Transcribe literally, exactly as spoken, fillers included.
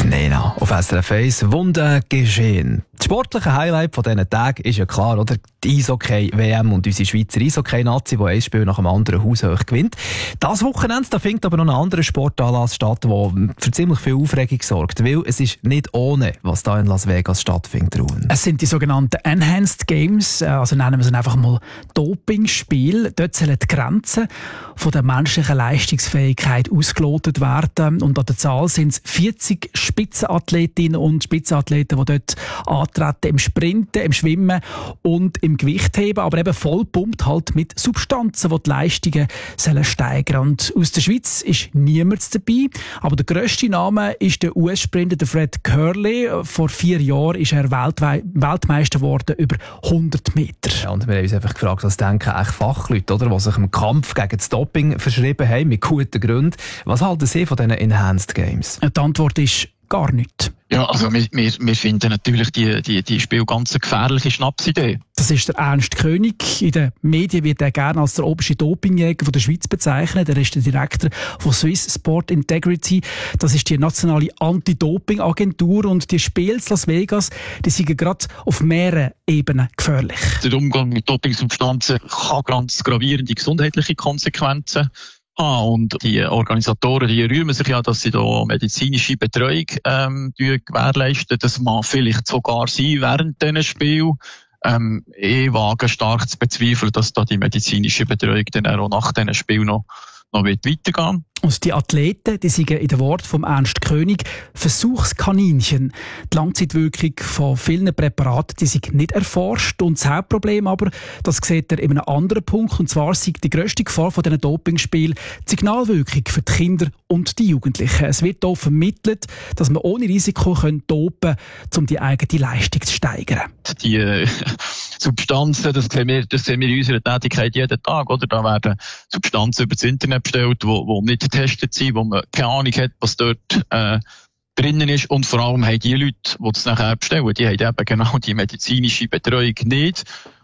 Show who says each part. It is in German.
Speaker 1: Nena, auf S R F eins, Wunder geschehen. Das sportliche Highlight von diesen Tagen ist ja klar, oder? Die Eishockey-W M und unsere Schweizer Eishockey-Nazi, die ein Spiel nach dem anderen haushoch gewinnt. Das Wochenende, da findet aber noch ein anderer Sportanlass statt, der für ziemlich viel Aufregung sorgt. Weil es ist nicht ohne, was da in Las Vegas stattfindet, Ruhen.
Speaker 2: Es sind die sogenannten Enhanced Games, also nennen wir es einfach mal Dopingspiel. Dort sollen die Grenzen von der menschlichen Leistungsfähigkeit ausgelotet werden. Und an der Zahl sind es vierzig Spitzenathletinnen und Spitzenathleten, die dort antreten im Sprinten, im Schwimmen und im Gewichtheben, aber eben vollpumpt halt mit Substanzen, die die Leistungen sollen steigern. Und aus der Schweiz ist niemand dabei, aber der grösste Name ist der U S-Sprinter Fred Kerley. Vor vier Jahren ist er Weltwe- Weltmeister geworden über hundert Meter.
Speaker 1: Ja, und wir haben uns einfach gefragt, was denken echt Fachleute, oder, die sich im Kampf gegen das Doping verschrieben haben, mit guten Gründen. Was halten Sie von diesen Enhanced Games?
Speaker 2: Die Antwort ist gar nichts.
Speaker 3: Ja, also wir, wir, wir finden natürlich die, die, die Spiel ganz eine gefährliche Schnapsidee.
Speaker 2: Das ist der Ernst König. In den Medien wird er gerne als der oberste Dopingjäger von der Schweiz bezeichnet. Er ist der Direktor von Swiss Sport Integrity. Das ist die nationale Anti-Doping-Agentur. Und die Spiele in Las Vegas, die sind gerade auf mehreren Ebenen gefährlich.
Speaker 3: Der Umgang mit Dopingsubstanzen kann ganz gravierende gesundheitliche Konsequenzen Ah, und die Organisatoren, die rühmen sich ja, dass sie da medizinische Betreuung ähm, gewährleisten. Das mag vielleicht sogar sein während diesen Spielen. Ähm, ich wage stark zu bezweifeln, dass da die medizinische Betreuung dann auch nach diesen Spielen noch, noch weitergehen.
Speaker 2: Und die Athleten, die sind in den Worten von Ernst König Versuchskaninchen. Die Langzeitwirkung von vielen Präparaten, die sind nicht erforscht. Und das Hauptproblem aber, das sieht er in einem anderen Punkt, und zwar ist die grösste Gefahr von diesen Dopingspielen die Signalwirkung für die Kinder und die Jugendlichen. Es wird hier vermittelt, dass man ohne Risiko dopen kann, um die eigene Leistung zu steigern.
Speaker 3: Die äh, Substanzen, das sehen, wir, das sehen wir in unserer Tätigkeit jeden Tag, oder? Da werden Substanzen über das Internet bestellt, die nicht getestet sind, wo man keine Ahnung hat, was dort äh, drinnen ist. Und vor allem haben die Leute, die das nachher bestellen, die haben eben genau die medizinische Betreuung nicht.